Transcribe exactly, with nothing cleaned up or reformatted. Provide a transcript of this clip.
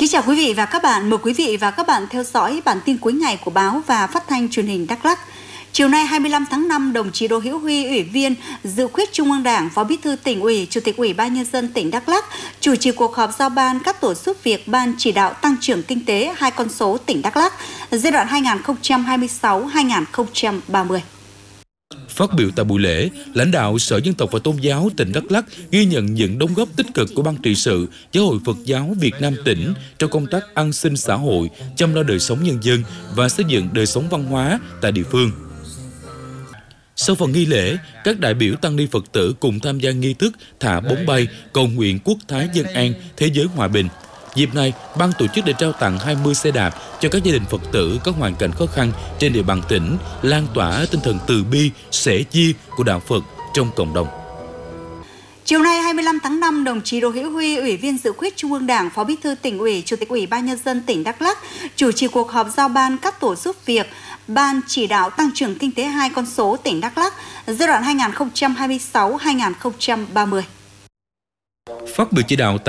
chào quý vị và các bạn. Mời quý vị và các bạn theo dõi bản tin cuối ngày của báo và phát thanh truyền hình Đắk Lắk. Chiều nay hai mươi lăm tháng năm, đồng chí Đỗ Hữu Huy, Ủy viên Dự khuyết Trung ương Đảng, Phó Bí thư Tỉnh ủy, Chủ tịch Ủy ban Nhân dân tỉnh Đắk Lắk chủ trì cuộc họp giao ban các tổ giúp việc Ban chỉ đạo tăng trưởng kinh tế hai con số tỉnh Đắk Lắk giai đoạn hai nghìn không trăm hai mươi sáu đến hai nghìn không trăm ba mươi. Phát biểu tại buổi lễ, lãnh đạo Sở Dân tộc và Tôn giáo tỉnh Đắk Lắk ghi nhận những đóng góp tích cực của Ban trị sự Giáo hội Phật giáo Việt Nam tỉnh trong công tác an sinh xã hội, chăm lo đời sống nhân dân và xây dựng đời sống văn hóa tại địa phương. Sau phần nghi lễ, các đại biểu tăng ni Phật tử cùng tham gia nghi thức thả bóng bay cầu nguyện quốc thái dân an, thế giới hòa bình. Dịp này, ban tổ chức đã trao tặng hai mươi xe đạp cho các gia đình Phật tử có hoàn cảnh khó khăn trên địa bàn tỉnh, lan tỏa tinh thần từ bi, sẻ chia của đạo Phật trong cộng đồng. Chiều nay hai mươi lăm tháng năm, đồng chí Đỗ Hữu Huy, Ủy viên Dự khuyết Trung ương Đảng, Phó Bí thư Tỉnh ủy, Chủ tịch Ủy ban Nhân dân tỉnh Đắk Lắk chủ trì cuộc họp giao ban các tổ giúp việc Ban chỉ đạo tăng trưởng kinh tế hai con số tỉnh Đắk Lắk giai đoạn hai nghìn không trăm hai mươi sáu đến hai nghìn không trăm ba mươi. Phát biểu chỉ đạo